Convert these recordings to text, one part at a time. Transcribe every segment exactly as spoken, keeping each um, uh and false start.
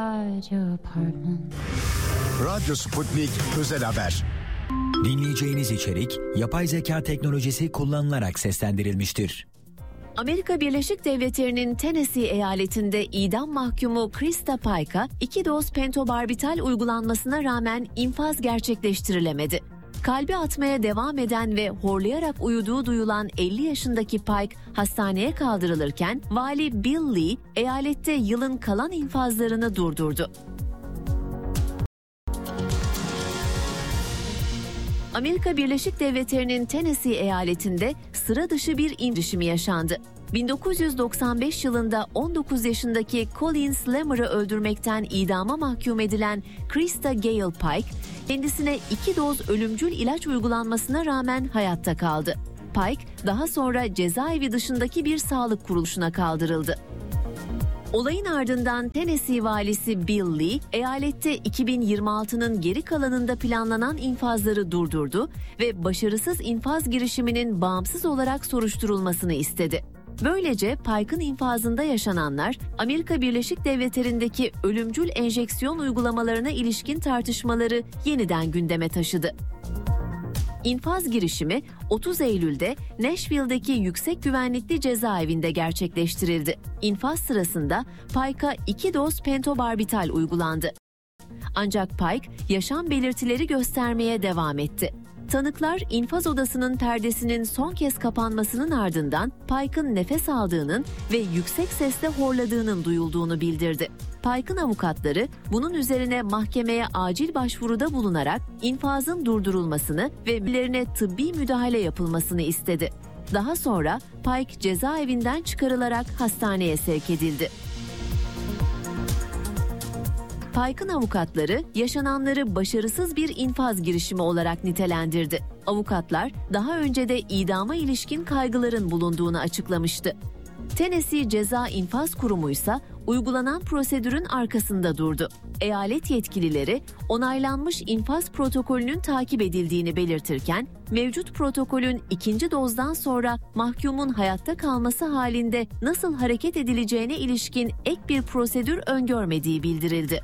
Radyo Sputnik Özel Haber. Dinleyeceğiniz içerik yapay zeka teknolojisi kullanılarak seslendirilmiştir. Amerika Birleşik Devletleri'nin Tennessee eyaletinde idam mahkumu Krista Pike'a iki doz pentobarbital uygulanmasına rağmen infaz gerçekleştirilemedi. Kalbi atmaya devam eden ve horlayarak uyuduğu duyulan elli yaşındaki Pike hastaneye kaldırılırken Vali Bill Lee eyalette yılın kalan infazlarını durdurdu. Amerika Birleşik Devletleri'nin Tennessee eyaletinde sıra dışı bir indirişimi yaşandı. bin dokuz yüz doksan beş yılında on dokuz yaşındaki Colin Slammer'ı öldürmekten idama mahkum edilen Krista Gale Pike, kendisine iki doz ölümcül ilaç uygulanmasına rağmen hayatta kaldı. Pike, daha sonra cezaevi dışındaki bir sağlık kuruluşuna kaldırıldı. Olayın ardından Tennessee valisi Bill Lee, eyalette iki bin yirmi altının geri kalanında planlanan infazları durdurdu ve başarısız infaz girişiminin bağımsız olarak soruşturulmasını istedi. Böylece Pike'ın infazında yaşananlar, Amerika Birleşik Devletleri'ndeki ölümcül enjeksiyon uygulamalarına ilişkin tartışmaları yeniden gündeme taşıdı. İnfaz girişimi otuz Eylül'de Nashville'deki yüksek güvenlikli cezaevinde gerçekleştirildi. İnfaz sırasında Pike'a iki doz pentobarbital uygulandı. Ancak Pike yaşam belirtileri göstermeye devam etti. Tanıklar infaz odasının perdesinin son kez kapanmasının ardından Pike'ın nefes aldığının ve yüksek sesle horladığının duyulduğunu bildirdi. Pike'ın avukatları bunun üzerine mahkemeye acil başvuruda bulunarak infazın durdurulmasını ve birilerine tıbbi müdahale yapılmasını istedi. Daha sonra Pike cezaevinden çıkarılarak hastaneye sevk edildi. Pike'ın avukatları yaşananları başarısız bir infaz girişimi olarak nitelendirdi. Avukatlar daha önce de idama ilişkin kaygıların bulunduğunu açıklamıştı. Tennessee Ceza İnfaz Kurumu ise uygulanan prosedürün arkasında durdu. Eyalet yetkilileri onaylanmış infaz protokolünün takip edildiğini belirtirken, mevcut protokolün ikinci dozdan sonra mahkumun hayatta kalması halinde nasıl hareket edileceğine ilişkin ek bir prosedür öngörmediği bildirildi.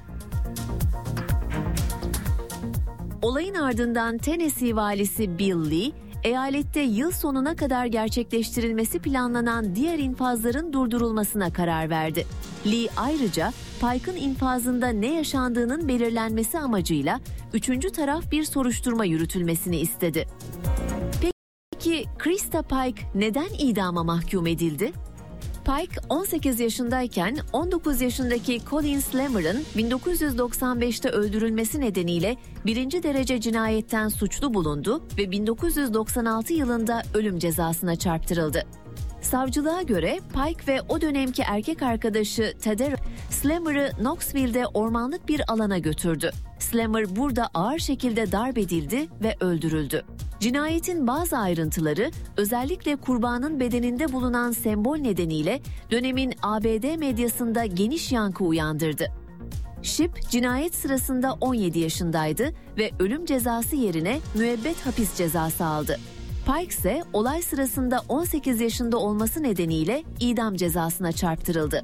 Olayın ardından Tennessee valisi Bill Lee, eyalette yıl sonuna kadar gerçekleştirilmesi planlanan diğer infazların durdurulmasına karar verdi. Lee ayrıca Pike'ın infazında ne yaşandığının belirlenmesi amacıyla üçüncü taraf bir soruşturma yürütülmesini istedi. Peki Krista Pike neden idama mahkum edildi? Pike on sekiz yaşındayken on dokuz yaşındaki Colin Slammer'ın bin dokuz yüz doksan beşte öldürülmesi nedeniyle birinci derece cinayetten suçlu bulundu ve bin dokuz yüz doksan altı yılında ölüm cezasına çarptırıldı. Savcılığa göre Pike ve o dönemki erkek arkadaşı Tedder Slammer'ı Knoxville'de ormanlık bir alana götürdü. Slammer burada ağır şekilde darp edildi ve öldürüldü. Cinayetin bazı ayrıntıları özellikle kurbanın bedeninde bulunan sembol nedeniyle dönemin A B D medyasında geniş yankı uyandırdı. Shipp cinayet sırasında on yedi yaşındaydı ve ölüm cezası yerine müebbet hapis cezası aldı. Pike ise olay sırasında on sekiz yaşında olması nedeniyle idam cezasına çarptırıldı.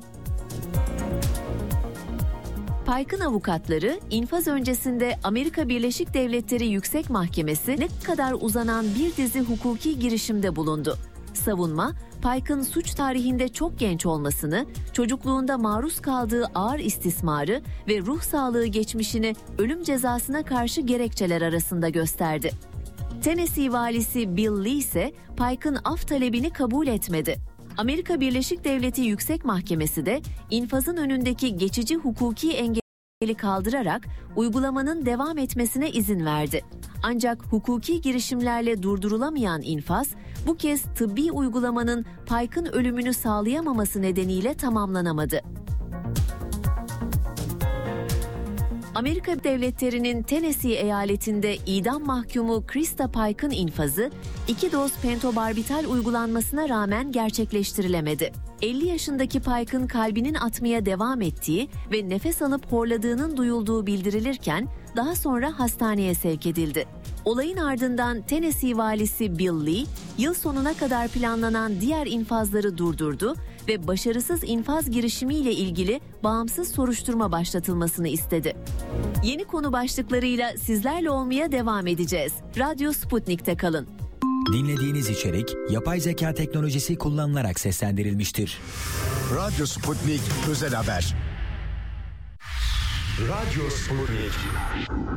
Pike'ın avukatları infaz öncesinde Amerika Birleşik Devletleri Yüksek Mahkemesi ne kadar uzanan bir dizi hukuki girişimde bulundu. Savunma, Pike'ın suç tarihinde çok genç olmasını, çocukluğunda maruz kaldığı ağır istismarı ve ruh sağlığı geçmişini ölüm cezasına karşı gerekçeler arasında gösterdi. Tennessee valisi Bill Lee ise Pike'ın af talebini kabul etmedi. Amerika Birleşik Devleti Yüksek Mahkemesi de infazın önündeki geçici hukuki engeli kaldırarak uygulamanın devam etmesine izin verdi. Ancak hukuki girişimlerle durdurulamayan infaz bu kez tıbbi uygulamanın Pike'ın ölümünü sağlayamaması nedeniyle tamamlanamadı. Amerika Devletleri'nin Tennessee eyaletinde idam mahkumu Krista Pike'ın infazı iki doz pentobarbital uygulanmasına rağmen gerçekleştirilemedi. elli yaşındaki Pike'ın kalbinin atmaya devam ettiği ve nefes alıp horladığının duyulduğu bildirilirken daha sonra hastaneye sevk edildi. Olayın ardından Tennessee valisi Bill Lee, yıl sonuna kadar planlanan diğer infazları durdurdu ve başarısız infaz girişimiyle ilgili bağımsız soruşturma başlatılmasını istedi. Yeni konu başlıklarıyla sizlerle olmaya devam edeceğiz. Radyo Sputnik'te kalın. Dinlediğiniz içerik yapay zeka teknolojisi kullanılarak seslendirilmiştir. Radyo Sputnik Özel Haber. Radyo Sputnik.